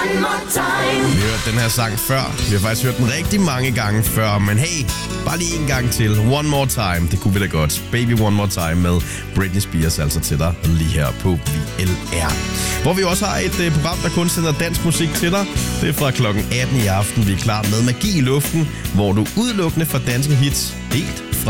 Vi har hørt den her sang før. Vi har faktisk hørt den rigtig mange gange før. Men hey, bare lige en gang til. One More Time. Det kunne vi da godt. Baby One More Time med Britney Spears altså til dig lige her på VLR. Hvor vi også har et program, der kun sender dansk musik til dig. Det er fra klokken 18 i aften. Vi er klar med Magi i luften, hvor du udelukkende får danske hits helt